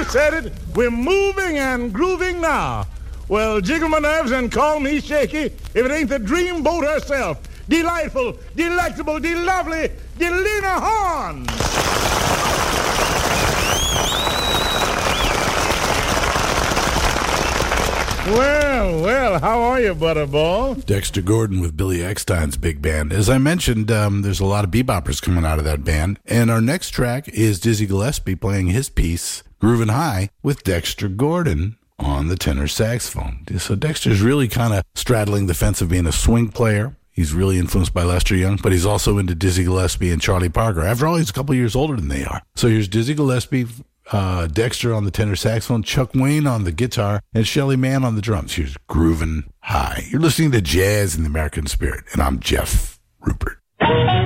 You said it. We're moving and grooving now. Well, jiggle my nerves and call me shaky if it ain't the dreamboat herself. Delightful, delectable, de-lovely, Delina Horn. Well, how are you, Butterball? Dexter Gordon with Billy Eckstine's big band. As I mentioned, there's a lot of beboppers coming out of that band. And our next track is Dizzy Gillespie playing his piece, Groovin' High, with Dexter Gordon on the tenor saxophone. So Dexter's really kind of straddling the fence of being a swing player. He's really influenced by Lester Young, but he's also into Dizzy Gillespie and Charlie Parker. After all, he's a couple years older than they are. So here's Dizzy Gillespie, Dexter on the tenor saxophone, Chuck Wayne on the guitar, and Shelly Manne on the drums. Here's Groovin' High. You're listening to Jazz in the American Spirit, and I'm Jeff Rupert.